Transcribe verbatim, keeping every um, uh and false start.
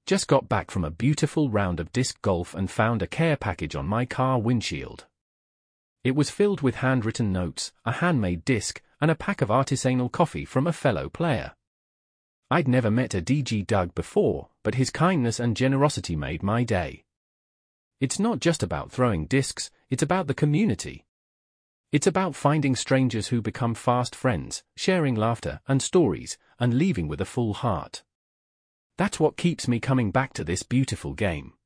Just got back from a beautiful round of disc golf and found a care package on my car windshield. It was filled with handwritten notes, a handmade disc, and a pack of artisanal coffee from a fellow player. I'd never met a D J Doug before, but his kindness and generosity made my day. It's not just about throwing discs, it's about the community. It's about finding strangers who become fast friends, sharing laughter and stories, and leaving with a full heart. That's what keeps me coming back to this beautiful game.